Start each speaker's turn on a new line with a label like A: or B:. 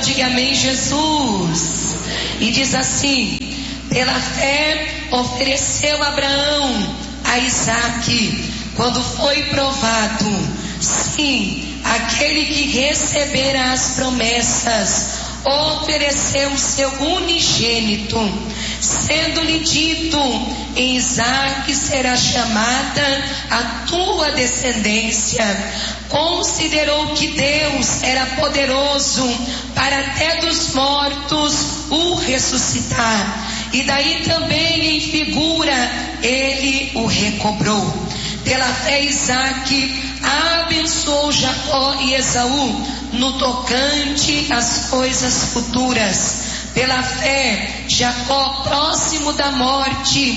A: diga amém, Jesus. E diz assim: pela fé ofereceu Abraão a Isaque, quando foi provado. Sim, aquele que recebera as promessas ofereceu seu unigênito, sendo-lhe dito: em Isaque será chamada a tua descendência. Considerou que Deus era poderoso para até dos mortos o ressuscitar, e daí também em figura ele o recobrou. Pela fé Isaque abençoou Jacó e Esaú no tocante às coisas futuras. Pela fé Jacó, próximo da morte,